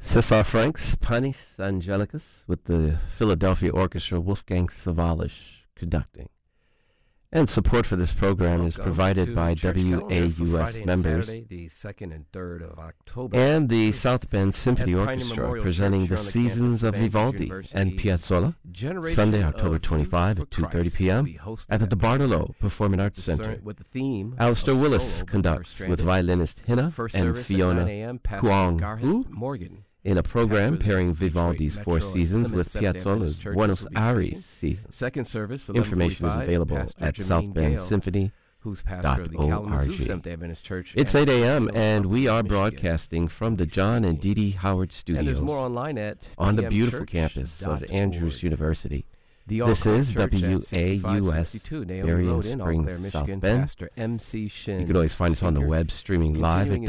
Cesar Franks, Panis Angelicus, with the Philadelphia Orchestra, Wolfgang Sawallisch conducting. And support for this program is provided by WAUS members Saturday, the 2nd and 3rd of October. and the South Bend Symphony Orchestra, presenting the Seasons of Vivaldi and Piazzolla, Sunday, October 25 at 2:30 p.m. at the DeBartolo Performing Arts Center. Alistair Willis conducts with violinist Hina and Fiona Huang in a program pairing Vivaldi's Four Seasons with Piazzolla's Buenos Aires season. Second service, Information is available at southbendsymphony.org. It's 8 a.m. and we are broadcasting from the John and Dee Dee Howard Studios and there's more online at on the beautiful campus of Andrews University. This is WAUS, Berrien Springs, South Bend. You can always find us on the web, streaming live at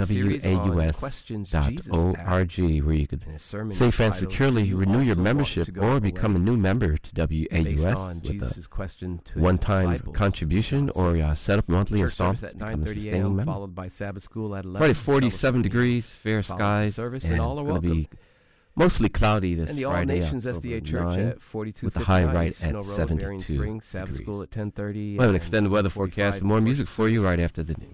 WAUS.org, where you could safe and securely renew your membership or become a new member to WAUS with a one-time contribution or set up monthly installments to become a sustaining member. Friday, 47 degrees, fair skies, and it's going to be mostly cloudy this and the Friday, All Nations SDA Church at 4259 with the high right at Snow Road, 72 Berrien Springs, Sabbath degrees. School at 10:30. We'll have an extended weather forecast and more music for you right after the news.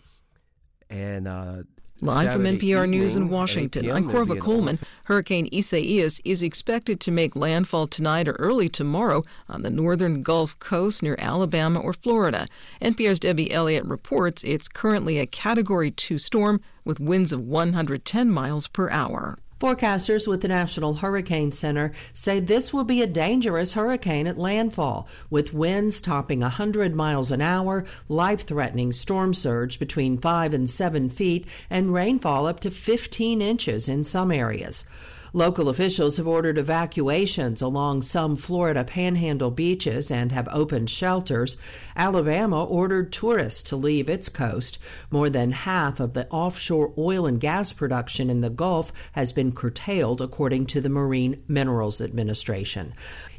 And live from Saturday NPR News in evening at 8 Washington, p.m., I'm there'll Corva be an Coleman. Hurricane Isaias is expected to make landfall tonight or early tomorrow on the northern Gulf Coast near Alabama or Florida. NPR's Debbie Elliott reports it's currently a Category 2 storm with winds of 110 miles per hour. Forecasters with the National Hurricane Center say this will be a dangerous hurricane at landfall, with winds topping 100 miles an hour, life-threatening storm surge between 5 and 7 feet, and rainfall up to 15 inches in some areas. Local officials have ordered evacuations along some Florida Panhandle beaches and have opened shelters. Alabama ordered tourists to leave its coast. More than half of the offshore oil and gas production in the Gulf has been curtailed, according to the Marine Minerals Administration.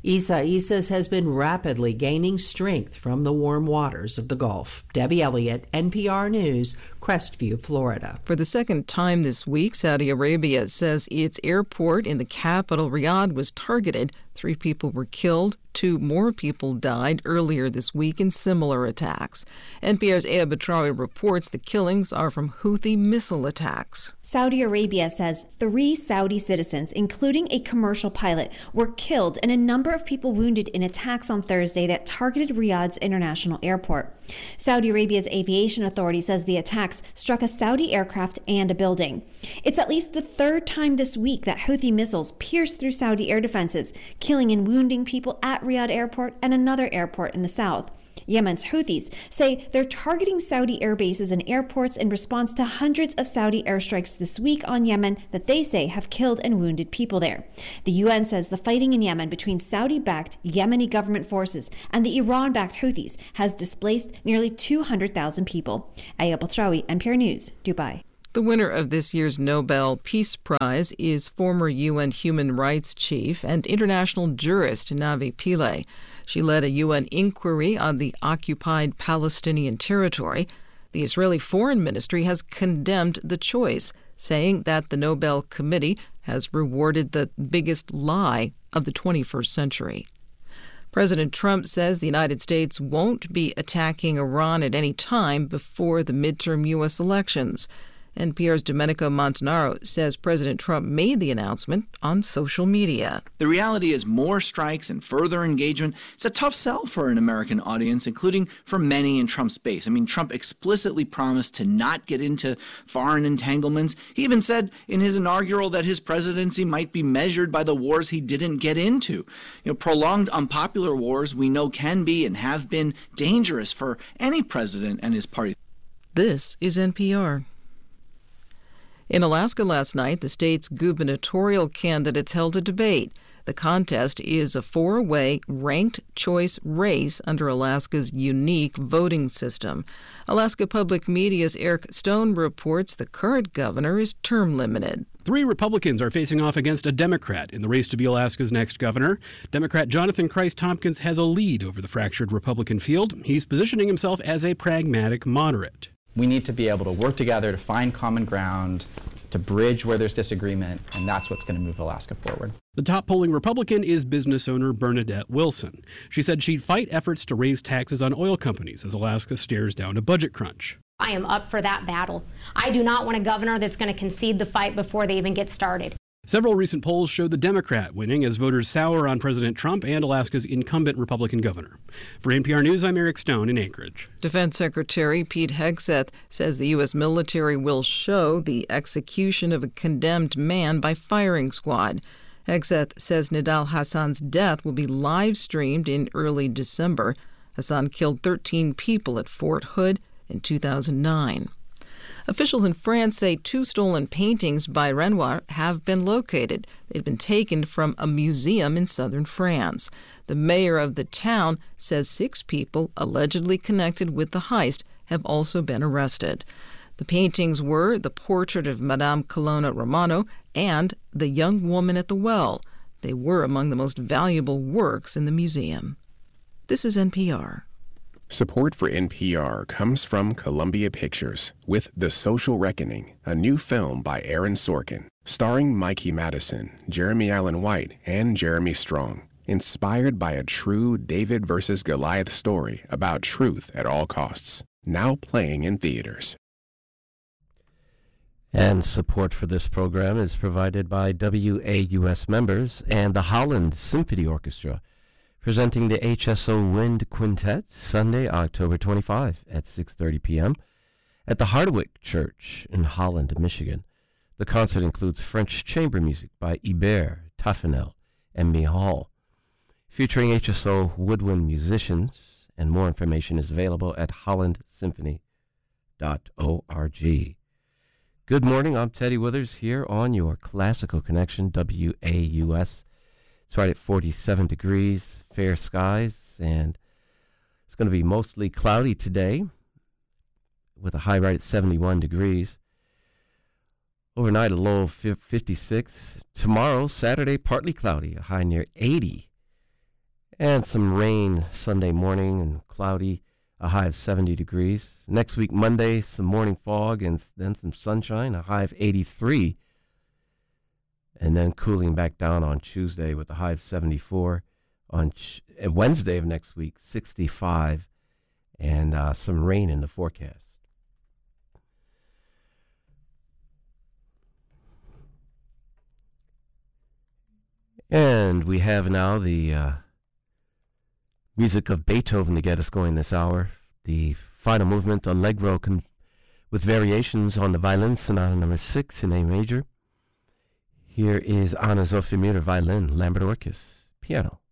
Isaias has been rapidly gaining strength from the warm waters of the Gulf. Debbie Elliott, NPR News, Crestview, Florida. For the second time this week, Saudi Arabia says its airport in the capital, Riyadh, was targeted. 3 people were killed. 2 more people died earlier this week in similar attacks. NPR's Aya Batrawi reports the killings are from Houthi missile attacks. Saudi Arabia says 3 Saudi citizens, including a commercial pilot, were killed and a number of people wounded in attacks on Thursday that targeted Riyadh's international airport. Saudi Arabia's aviation authority says the attacks struck a Saudi aircraft and a building. It's at least the 3rd time this week that Houthi missiles pierced through Saudi air defenses, killing and wounding people at Riyadh Airport and another airport in the south. Yemen's Houthis say they're targeting Saudi air bases and airports in response to hundreds of Saudi airstrikes this week on Yemen that they say have killed and wounded people there. The UN says the fighting in Yemen between Saudi-backed Yemeni government forces and the Iran-backed Houthis has displaced nearly 200,000 people. Aya Batrawi, NPR News, Dubai. The winner of this year's Nobel Peace Prize is former UN human rights chief and international jurist Navi Pillay. She led a UN inquiry on the occupied Palestinian territory. The Israeli Foreign Ministry has condemned the choice, saying that the Nobel Committee has rewarded the biggest lie of the 21st century. President Trump says the United States won't be attacking Iran at any time before the midterm U.S. elections. NPR's Domenico Montanaro says President Trump made the announcement on social media. The reality is more strikes and further engagement. It's a tough sell for an American audience, including for many in Trump's base. I mean, Trump explicitly promised to not get into foreign entanglements. He even said in his inaugural that his presidency might be measured by the wars he didn't get into. Prolonged unpopular wars we know can be and have been dangerous for any president and his party. This is NPR. In Alaska last night, the state's gubernatorial candidates held a debate. The contest is a 4-way ranked choice race under Alaska's unique voting system. Alaska Public Media's Eric Stone reports the current governor is term limited. 3 Republicans are facing off against a Democrat in the race to be Alaska's next governor. Democrat Jonathan Christ-Tompkins has a lead over the fractured Republican field. He's positioning himself as a pragmatic moderate. We need to be able to work together to find common ground, to bridge where there's disagreement, and that's what's going to move Alaska forward. The top polling Republican is business owner Bernadette Wilson. She said she'd fight efforts to raise taxes on oil companies as Alaska stares down a budget crunch. I am up for that battle. I do not want a governor that's going to concede the fight before they even get started. Several recent polls show the Democrat winning as voters sour on President Trump and Alaska's incumbent Republican governor. For NPR News, I'm Eric Stone in Anchorage. Defense Secretary Pete Hegseth says the U.S. military will show the execution of a condemned man by firing squad. Hegseth says Nidal Hassan's death will be live-streamed in early December. Hassan killed 13 people at Fort Hood in 2009. Officials in France say 2 stolen paintings by Renoir have been located. They've been taken from a museum in southern France. The mayor of the town says 6 people allegedly connected with the heist have also been arrested. The paintings were the portrait of Madame Colonna Romano and the young woman at the well. They were among the most valuable works in the museum. This is NPR. Support for NPR comes from Columbia Pictures with The Social Reckoning, a new film by Aaron Sorkin, starring Mikey Madison, Jeremy Allen White, and Jeremy Strong. Inspired by a true David versus Goliath story about truth at all costs. Now playing in theaters. And support for this program is provided by WAUS members and the Holland Symphony Orchestra, presenting the HSO Wind Quintet Sunday, October 25 at 6:30 p.m. at the Hardwick Church in Holland, Michigan. The concert includes French chamber music by Hubert Taffanel and Mihal, featuring HSO woodwind musicians, and more information is available at hollandsymphony.org. Good morning, I'm Teddy Withers here on your Classical Connection, WAUS. It's right at 47 degrees, fair skies, and it's going to be mostly cloudy today with a high right at 71 degrees. Overnight, a low of 56. Tomorrow, Saturday, partly cloudy, a high near 80. And some rain Sunday morning and cloudy, a high of 70 degrees. Next week, Monday, some morning fog and then some sunshine, a high of 83. And then cooling back down on Tuesday with a high of 74. On Wednesday of next week, 65. And some rain in the forecast. And we have now the music of Beethoven to get us going this hour. The final movement, Allegro, with variations on the violin, Sonata number 6 in A major. Here is Anna Sophie Mutter, violin, Lambert Orchis, piano.